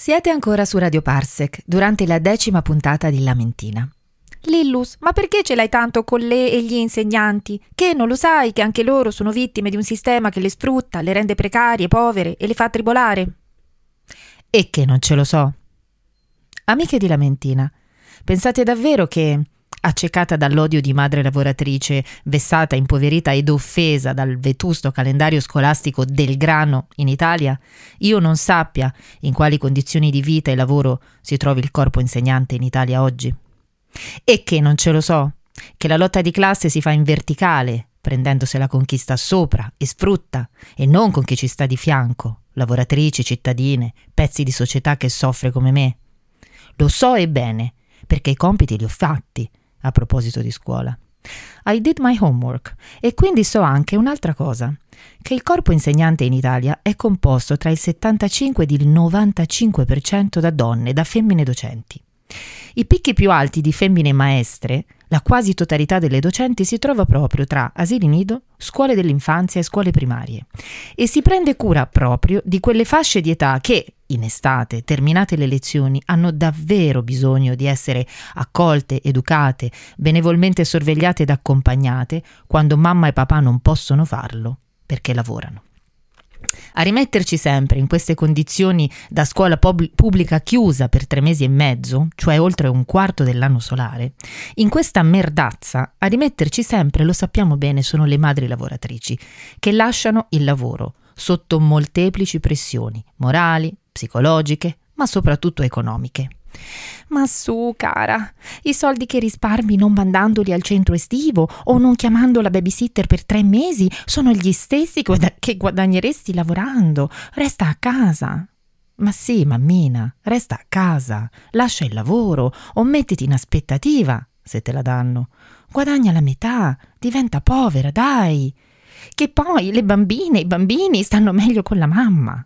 Siete ancora su Radio Parsec, durante la 10ª puntata di Lamentina. Lillus, ma perché ce l'hai tanto con lei e gli insegnanti? Che non lo sai che anche loro sono vittime di un sistema che le sfrutta, le rende precarie, povere e le fa tribolare? E che non ce lo so. Amiche di Lamentina, pensate davvero che, accecata dall'odio di madre lavoratrice, vessata, impoverita ed offesa dal vetusto calendario scolastico del grano in Italia, io non sappia in quali condizioni di vita e lavoro si trovi il corpo insegnante in Italia oggi? E che non ce lo so, che la lotta di classe si fa in verticale, prendendosi la conquista sopra e sfrutta, e non con chi ci sta di fianco, lavoratrici, cittadine, pezzi di società che soffre come me. Lo so e bene, perché i compiti li ho fatti, a proposito di scuola. I did my homework, e quindi so anche un'altra cosa, che il corpo insegnante in Italia è composto tra il 75 ed il 95% da donne, da femmine docenti. I picchi più alti di femmine maestre, la quasi totalità delle docenti si trova proprio tra asili nido, scuole dell'infanzia e scuole primarie, e si prende cura proprio di quelle fasce di età che, in estate, terminate le lezioni, hanno davvero bisogno di essere accolte, educate, benevolmente sorvegliate ed accompagnate quando mamma e papà non possono farlo perché lavorano. A rimetterci sempre in queste condizioni da scuola pubblica chiusa per 3 mesi e mezzo, cioè oltre un quarto dell'anno solare, in questa merdazza, a rimetterci sempre, lo sappiamo bene, sono le madri lavoratrici, che lasciano il lavoro sotto molteplici pressioni, morali, psicologiche, ma soprattutto economiche. Ma su, cara, i soldi che risparmi non mandandoli al centro estivo o non chiamando la babysitter per 3 mesi sono gli stessi che guadagneresti lavorando. Resta a casa. Ma sì, mammina, resta a casa, lascia il lavoro o mettiti in aspettativa, se te la danno. Guadagna la metà, diventa povera, dai. Che poi le bambine e i bambini stanno meglio con la mamma.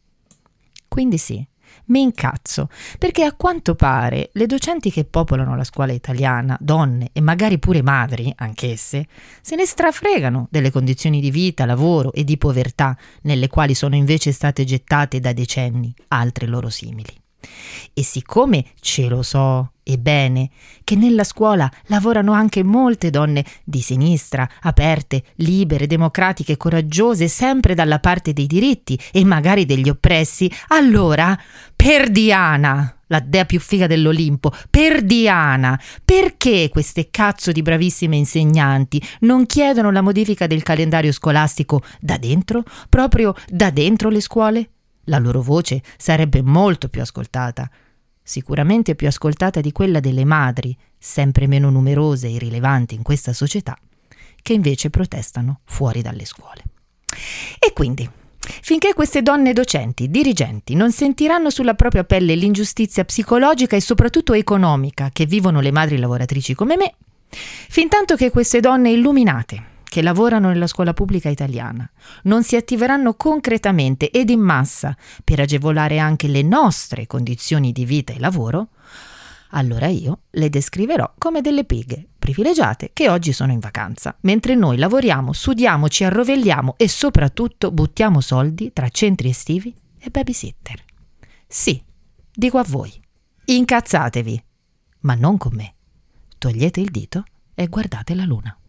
Quindi sì, mi incazzo, perché a quanto pare le docenti che popolano la scuola italiana, donne e magari pure madri, anch'esse, se ne strafregano delle condizioni di vita, lavoro e di povertà nelle quali sono invece state gettate da decenni altre loro simili. E siccome ce lo so, e bene, che nella scuola lavorano anche molte donne di sinistra, aperte, libere, democratiche, coraggiose, sempre dalla parte dei diritti e magari degli oppressi, allora, per Diana, la dea più figa dell'Olimpo, per Diana, perché queste cazzo di bravissime insegnanti non chiedono la modifica del calendario scolastico da dentro, proprio da dentro le scuole? La loro voce sarebbe molto più ascoltata, sicuramente più ascoltata di quella delle madri, sempre meno numerose e rilevanti in questa società, che invece protestano fuori dalle scuole. E quindi, finché queste donne docenti, dirigenti, non sentiranno sulla propria pelle l'ingiustizia psicologica e soprattutto economica che vivono le madri lavoratrici come me, fintanto che queste donne illuminate, che lavorano nella scuola pubblica italiana, non si attiveranno concretamente ed in massa per agevolare anche le nostre condizioni di vita e lavoro, allora io le descriverò come delle pighe privilegiate che oggi sono in vacanza, mentre noi lavoriamo, sudiamo, ci arrovelliamo e soprattutto buttiamo soldi tra centri estivi e babysitter. Sì, dico a voi, incazzatevi, ma non con me. Togliete il dito e guardate la luna.